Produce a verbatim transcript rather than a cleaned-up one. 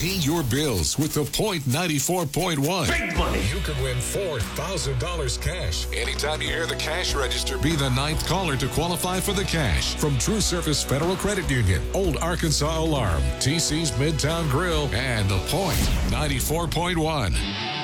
Pay your bills with the Point ninety-four point one. Big money. You could win four thousand dollars cash. Anytime you hear the cash register, be the ninth caller to qualify for the cash. From True Service Federal Credit Union, Old Arkansas Alarm, T C's Midtown Grill, and the Point ninety-four point one.